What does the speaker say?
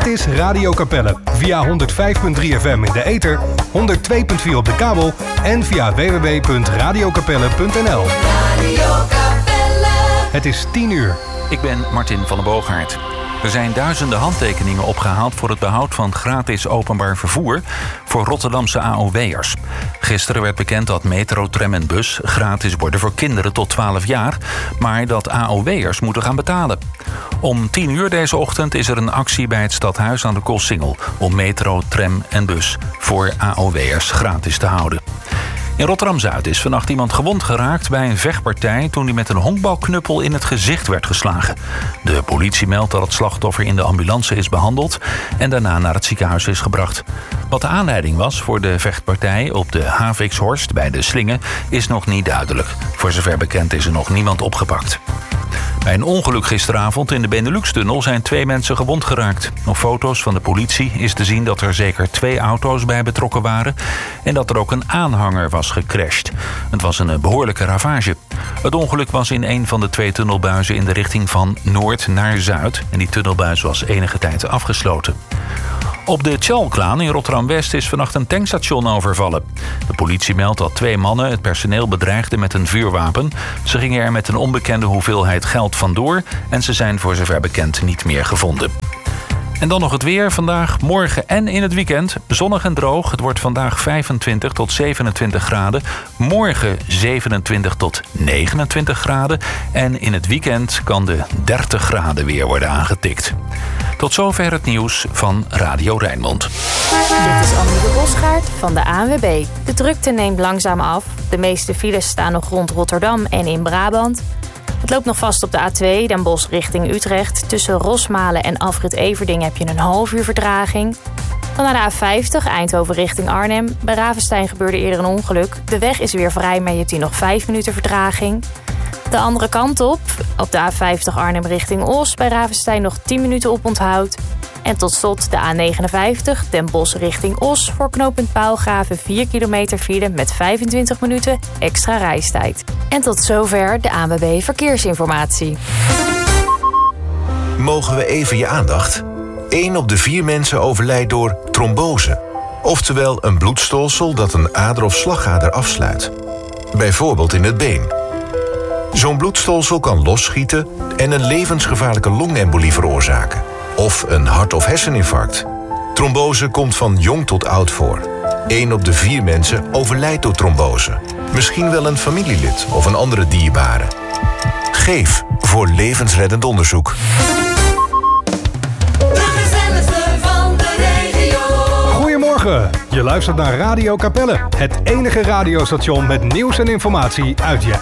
is Radio Capelle. Via 105.3 FM in de ether, 102.4 op de kabel en via www.radiocapelle.nl. Radio Capelle. Het is 10 uur. Ik ben Martin van den Boogaard. Er zijn duizenden handtekeningen opgehaald voor het behoud van gratis openbaar vervoer voor Rotterdamse AOW'ers. Gisteren werd bekend dat metro, tram en bus gratis worden voor kinderen tot 12 jaar, maar dat AOW'ers moeten gaan betalen. Om 10 uur deze ochtend is er een actie bij het stadhuis aan de Koolsingel om metro, tram en bus voor AOW'ers gratis te houden. In Rotterdam-Zuid is vannacht iemand gewond geraakt bij een vechtpartij toen hij met een honkbalknuppel in het gezicht werd geslagen. De politie meldt dat het slachtoffer in de ambulance is behandeld en daarna naar het ziekenhuis is gebracht. Wat de aanleiding was voor de vechtpartij op de Havikshorst bij de Slingen is nog niet duidelijk. Voor zover bekend is er nog niemand opgepakt. Bij een ongeluk gisteravond in de Benelux-tunnel zijn 2 mensen gewond geraakt. Op foto's van de politie is te zien dat er zeker 2 auto's bij betrokken waren en dat er ook een aanhanger was gecrashed. Het was een behoorlijke ravage. Het ongeluk was in een van de 2 tunnelbuizen in de richting van noord naar zuid en die tunnelbuis was enige tijd afgesloten. Op de Tjalklaan in Rotterdam-West is vannacht een tankstation overvallen. De politie meldt dat 2 mannen het personeel bedreigden met een vuurwapen. Ze gingen er met een onbekende hoeveelheid geld vandoor en ze zijn voor zover bekend niet meer gevonden. En dan nog het weer. Vandaag, morgen en in het weekend. Zonnig en droog. Het wordt vandaag 25 tot 27 graden. Morgen 27 tot 29 graden. En in het weekend kan de 30 graden weer worden aangetikt. Tot zover het nieuws van Radio Rijnmond. Dit is Annemieke Bosgaard van de ANWB. De drukte neemt langzaam af. De meeste files staan nog rond Rotterdam en in Brabant. Het loopt nog vast op de A2, Den Bosch richting Utrecht. Tussen Rosmalen en Afrit Everding heb je een half uur vertraging. Dan naar de A50, Eindhoven richting Arnhem. Bij Ravenstein gebeurde eerder een ongeluk. De weg is weer vrij, maar je hebt hier nog 5 minuten vertraging. De andere kant op de A50 Arnhem richting Os. Bij Ravenstein nog 10 minuten oponthoud. En tot slot de A59 Den Bosch richting Os. Voor knooppunt Paalgraven 4 kilometer file met 25 minuten extra reistijd. En tot zover de ANWB Verkeersinformatie. Mogen we even je aandacht? 1 op de 4 mensen overlijdt door trombose. Oftewel een bloedstolsel dat een ader of slagader afsluit. Bijvoorbeeld in het been. Zo'n bloedstolsel kan losschieten en een levensgevaarlijke longembolie veroorzaken. Of een hart- of herseninfarct. Trombose komt van jong tot oud voor. 1 op de 4 mensen overlijdt door trombose. Misschien wel een familielid of een andere dierbare. Geef voor levensreddend onderzoek. De gezelligste van de regio. Goedemorgen, je luistert naar Radio Capelle. Het enige radiostation met nieuws en informatie uit je